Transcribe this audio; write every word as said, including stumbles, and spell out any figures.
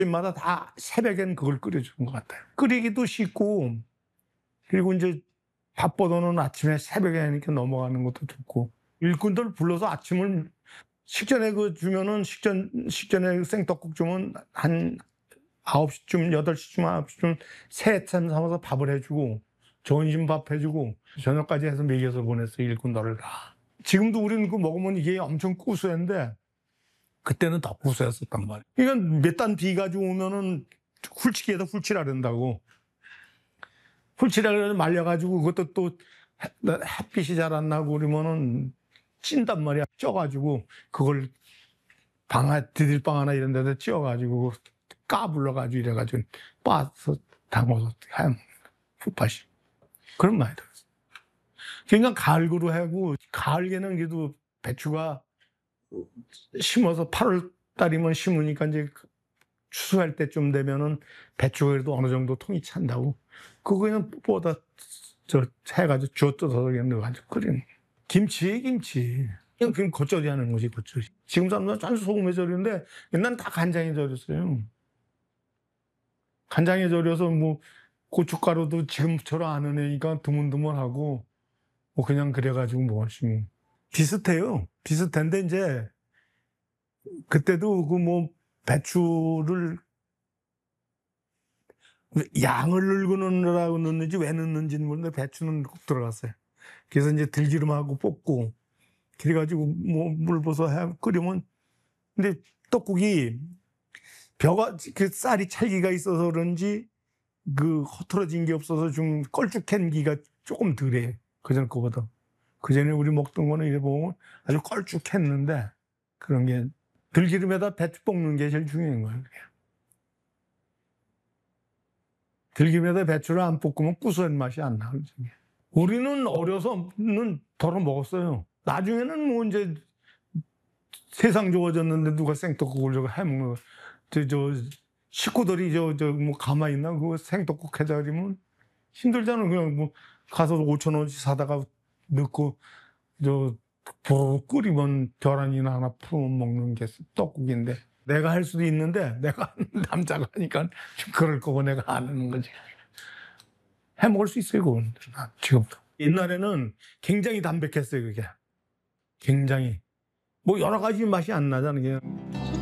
집마다 다 새벽엔 그걸 끓여주는 것 같아요. 끓이기도 쉽고, 그리고 이제 밥보다는 아침에 새벽에 하니까 넘어가는 것도 좋고, 일꾼들 불러서 아침을 식전에 그 주면은 식전, 식전에 생떡국 주면 한 아홉 시쯤, 여덟 시쯤, 아홉 시쯤 새참 삼아서 밥을 해주고, 점심밥 해주고, 저녁까지 해서 먹여서 보냈어요, 일꾼들을 다. 지금도 우리는 그 먹으면 이게 엄청 구수한데, 그때는 더 구수했었단 말이에요. 그러니까 몇 단 비 가지고 오면은 훌치기에다 훌치라 그런다고. 훌치라 그러면 말려가지고 그것도 또 햇빛이 잘 안 나고 그러면은 찐단 말이야. 쪄가지고 그걸 방, 디딜방 하나 이런 데다 찌어가지고 까불러가지고 이래가지고 빠서 담아서 해먹는 fut밭이. 그런 많이 들었어. 그러니까 가을구로 하고, 가을에는 그래도 배추가 심어서 팔월 달이면 심으니까 이제 추수할 때쯤 되면은 배추가 그래도 어느 정도 통이 찬다고. 그거 그냥 뽀다 저 해가지고 쥐어 뜯어서 그냥 넣어가지고 끓이는. 김치에 김치. 그냥 그냥 겉절이 하는 거지, 겉절이. 지금 사람들은 짠 소금에 절이는데 옛날엔 다 간장에 절였어요. 간장에 절여서 뭐 고춧가루도 지금처럼 안 넣으니까 드문드문하고 뭐 그냥 그래가지고 먹었지. 비슷해요. 비슷한데 이제 그때도 그 뭐 배추를 양을 넣으라고 넣는지 왜 넣는지는 모르는데 배추는 꼭 들어갔어요. 그래서 이제 들기름하고 볶고 그래가지고 뭐 물 부어서 해 끓이면, 근데 떡국이 벼가 그 쌀이 찰기가 있어서 그런지 그 허틀어진 게 없어서 좀 걸쭉한 기가 조금 덜해. 그전 거보다. 그전에 우리 먹던 거는 이래 보면 아주 걸쭉했는데 그런 게 들기름에다 배추 볶는 게 제일 중요한 거예요. 들기름에다 배추를 안 볶으면 구수한 맛이 안 나요. 우리는 어려서는 덜어 먹었어요. 나중에는 뭐 이제 세상 좋아졌는데 누가 생떡국을 저거 해 먹는 거. 저, 저 식구들이 저, 저 뭐 가만히 있나? 그거 생떡국 해자 그러면 힘들잖아. 그냥 뭐 가서 오천 원씩 사다가 넣고 저 부르르 끓이면 계란이나 하나 풀어 먹는 게 떡국인데, 내가 할 수도 있는데 내가 남자가 하니까 좀 그럴 거고 내가 안 하는 거지. 해 먹을 수 있어요, 그건. 지금도. 옛날에는 굉장히 담백했어요, 그게. 굉장히. 뭐 여러 가지 맛이 안 나잖아요.